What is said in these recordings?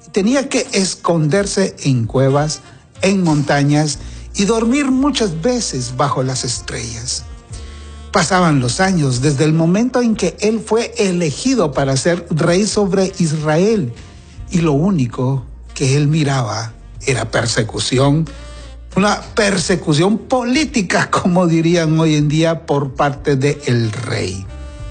Tenía que esconderse en cuevas, en montañas y dormir muchas veces bajo las estrellas. Pasaban los años desde el momento en que él fue elegido para ser rey sobre Israel, y lo único que él miraba era persecución, una persecución política, como dirían hoy en día, por parte del rey.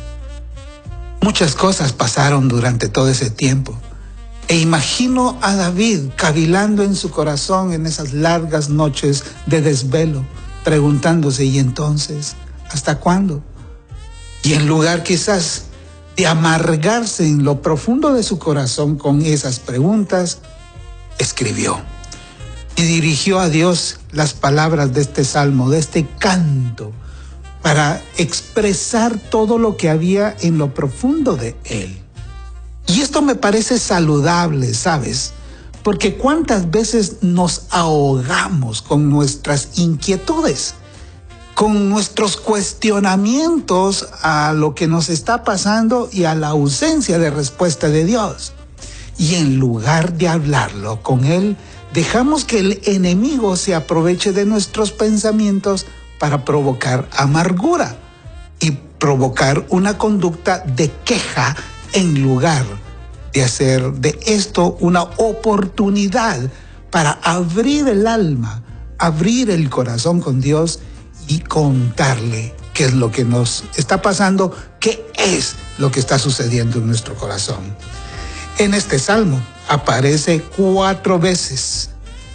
Muchas cosas pasaron durante todo ese tiempo, e imagino a David cavilando en su corazón en esas largas noches de desvelo, preguntándose: ¿y entonces hasta cuándo? Y en lugar quizás de amargarse en lo profundo de su corazón con esas preguntas, escribió y dirigió a Dios las palabras de este salmo, de este canto, para expresar todo lo que había en lo profundo de él. Y esto me parece saludable, ¿sabes? Porque cuántas veces nos ahogamos con nuestras inquietudes, con nuestros cuestionamientos a lo que nos está pasando y a la ausencia de respuesta de Dios. Y en lugar de hablarlo con Él, dejamos que el enemigo se aproveche de nuestros pensamientos para provocar amargura y provocar una conducta de queja, en lugar de hacer de esto una oportunidad para abrir el alma, abrir el corazón con Dios y contarle qué es lo que nos está pasando, qué es lo que está sucediendo en nuestro corazón. En este salmo aparece 4 veces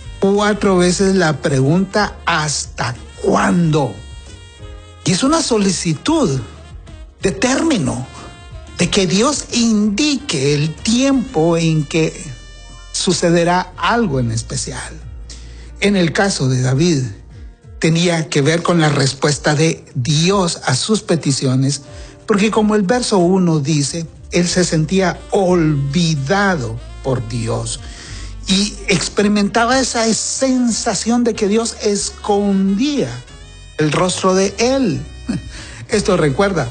la pregunta ¿hasta cuándo? Y es una solicitud de término, de que Dios indique el tiempo en que sucederá algo en especial. En el caso de David, tenía que ver con la respuesta de Dios a sus peticiones, porque como el verso 1 dice, él se sentía olvidado por Dios y experimentaba esa sensación de que Dios escondía el rostro de él. Esto recuerda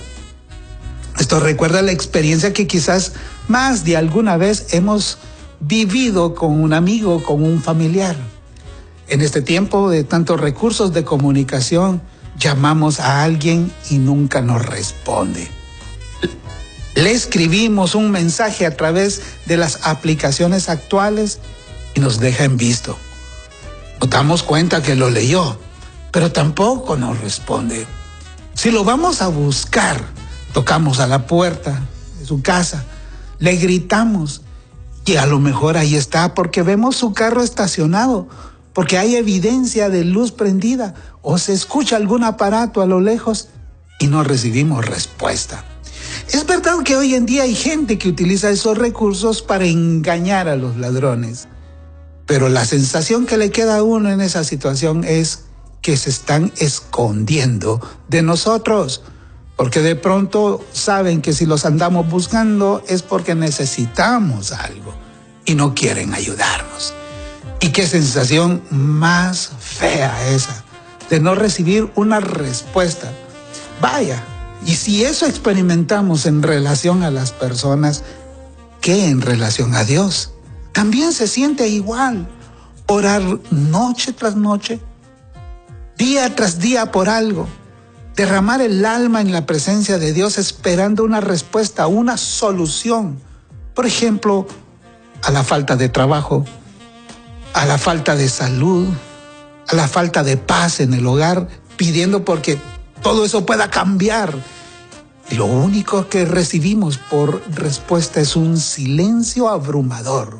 la experiencia que quizás más de alguna vez hemos vivido con un amigo, con un familiar. En este tiempo de tantos recursos de comunicación, llamamos a alguien y nunca nos responde. Le escribimos un mensaje a través de las aplicaciones actuales y nos deja en visto. Nos damos cuenta que lo leyó, pero tampoco nos responde. Si lo vamos a buscar, tocamos a la puerta de su casa, le gritamos y a lo mejor ahí está porque vemos su carro estacionado, porque hay evidencia de luz prendida o se escucha algún aparato a lo lejos y no recibimos respuesta. Es verdad que hoy en día hay gente que utiliza esos recursos para engañar a los ladrones, pero la sensación que le queda a uno en esa situación es que se están escondiendo de nosotros, porque de pronto saben que si los andamos buscando es porque necesitamos algo y no quieren ayudarnos. Y qué sensación más fea esa, de no recibir una respuesta. Vaya, y si eso experimentamos en relación a las personas, ¿qué en relación a Dios? También se siente igual. Orar noche tras noche, día tras día por algo. Derramar el alma en la presencia de Dios esperando una respuesta, una solución. Por ejemplo, a la falta de trabajo, a la falta de salud, a la falta de paz en el hogar, pidiendo porque todo eso pueda cambiar. Y lo único que recibimos por respuesta es un silencio abrumador.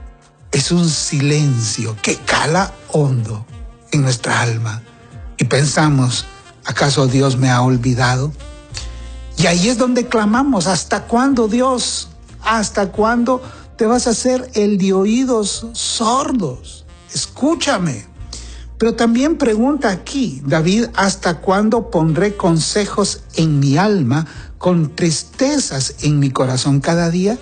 Es un silencio que cala hondo en nuestra alma. Y pensamos, ¿acaso Dios me ha olvidado? Y ahí es donde clamamos, ¿hasta cuándo, Dios? ¿Hasta cuándo te vas a hacer el de oídos sordos? Escúchame. Pero también pregunta aquí, David, ¿hasta cuándo pondré consejos en mi alma con tristezas en mi corazón cada día?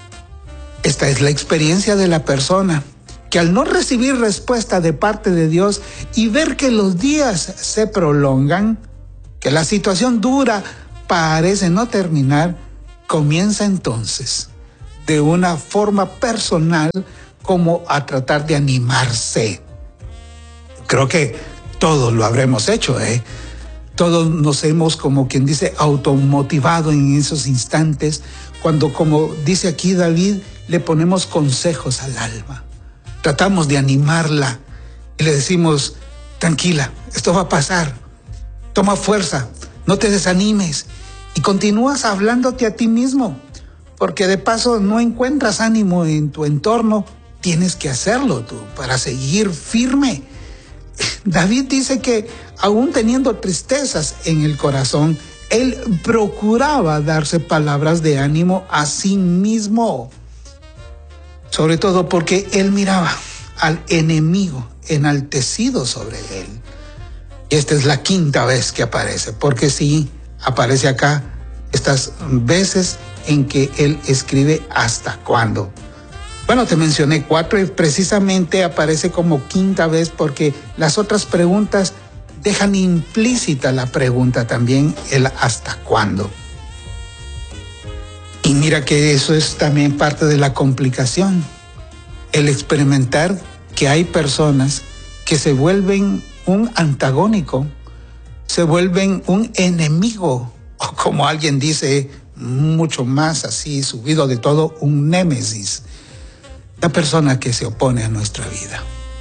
Esta es la experiencia de la persona que al no recibir respuesta de parte de Dios y ver que los días se prolongan, que la situación dura parece no terminar, comienza entonces de una forma personal como a tratar de animarse. Creo que todos lo habremos hecho, Todos nos hemos, como quien dice, automotivado en esos instantes, cuando, como dice aquí David, le ponemos consejos al alma. Tratamos de animarla y le decimos, tranquila, esto va a pasar, toma fuerza, no te desanimes, y continúas hablándote a ti mismo, porque de paso no encuentras ánimo en tu entorno, tienes que hacerlo tú para seguir firme. David dice que aún teniendo tristezas en el corazón, él procuraba darse palabras de ánimo a sí mismo, sobre todo porque él miraba al enemigo enaltecido sobre él. Y esta es la quinta vez que aparece, porque sí, aparece acá estas veces en que él escribe hasta cuándo. Bueno, te mencioné 4 y precisamente aparece como quinta vez porque las otras preguntas dejan implícita la pregunta también, el hasta cuándo. Y mira que eso es también parte de la complicación, el experimentar que hay personas que se vuelven un antagónico, se vuelven un enemigo, o como alguien dice, mucho más así, subido de todo, un némesis. La persona que se opone a nuestra vida.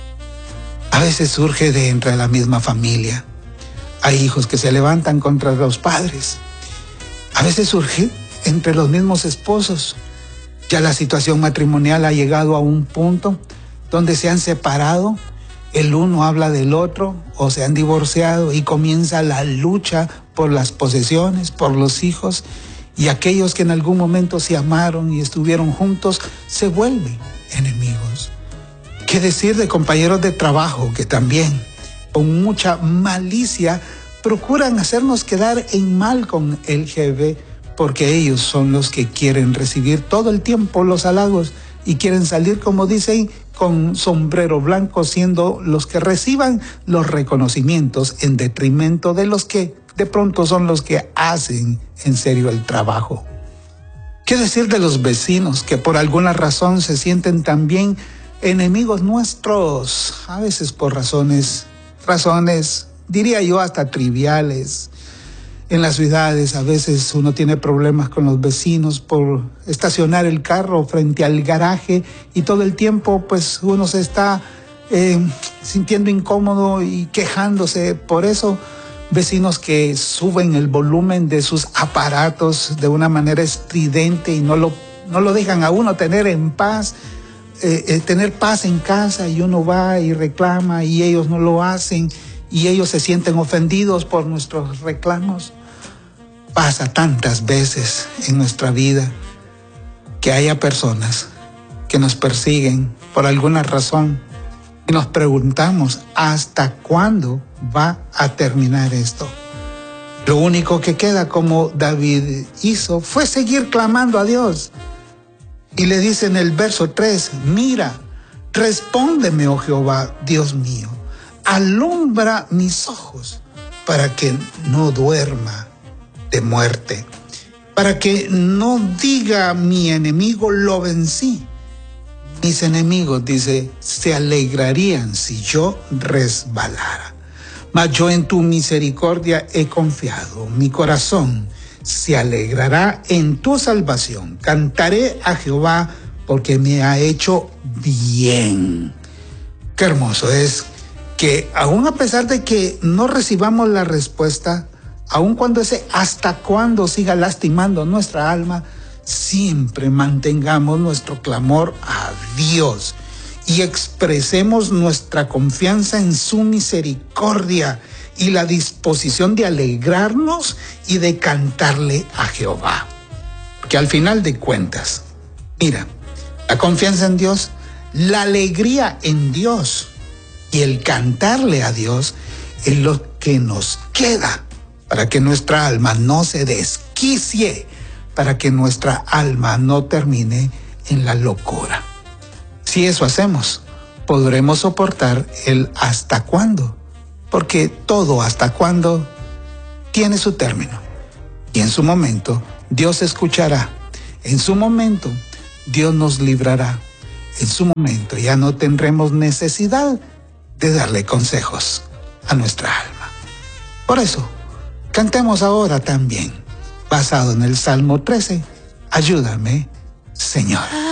A veces surge de entre la misma familia. Hay hijos que se levantan contra los padres. A veces surge entre los mismos esposos. Ya la situación matrimonial ha llegado a un punto donde se han separado, el uno habla del otro o se han divorciado y comienza la lucha por las posesiones, por los hijos, y aquellos que en algún momento se amaron y estuvieron juntos se vuelven enemigos. ¿Qué decir de compañeros de trabajo que también, con mucha malicia, procuran hacernos quedar en mal con el jefe, porque ellos son los que quieren recibir todo el tiempo los halagos y quieren salir, como dicen, con sombrero blanco, siendo los que reciban los reconocimientos en detrimento de los que de pronto son los que hacen en serio el trabajo? ¿Qué decir de los vecinos que por alguna razón se sienten también enemigos nuestros? A veces por razones, diría yo, hasta triviales. En las ciudades a veces uno tiene problemas con los vecinos por estacionar el carro frente al garaje y todo el tiempo pues uno se está sintiendo incómodo y quejándose. Por eso, vecinos que suben el volumen de sus aparatos de una manera estridente y no lo dejan a uno tener en paz, tener paz en casa, y uno va y reclama y ellos no lo hacen y ellos se sienten ofendidos por nuestros reclamos. Pasa tantas veces en nuestra vida que haya personas que nos persiguen por alguna razón y nos preguntamos, ¿hasta cuándo va a terminar esto? Lo único que queda, como David hizo, fue seguir clamando a Dios. Y le dice en el verso 3, mira, respóndeme, oh Jehová, Dios mío, alumbra mis ojos para que no duerma de muerte, para que no diga mi enemigo, lo vencí. Mis enemigos, dice, se alegrarían si yo resbalara. Mas yo en tu misericordia he confiado. Mi corazón se alegrará en tu salvación. Cantaré a Jehová porque me ha hecho bien. Qué hermoso es que aún a pesar de que no recibamos la respuesta, aun cuando ese hasta cuándo siga lastimando nuestra alma, siempre mantengamos nuestro clamor a Dios y expresemos nuestra confianza en su misericordia y la disposición de alegrarnos y de cantarle a Jehová. Porque al final de cuentas, mira, la confianza en Dios, la alegría en Dios y el cantarle a Dios es lo que nos queda para que nuestra alma no se desquicie, para que nuestra alma no termine en la locura. Si eso hacemos, podremos soportar el hasta cuándo, porque todo hasta cuándo tiene su término. Y en su momento, Dios escuchará. En su momento, Dios nos librará. En su momento ya no tendremos necesidad de darle consejos a nuestra alma. Por eso, cantemos ahora también, basado en el Salmo 13, ayúdame, Señor.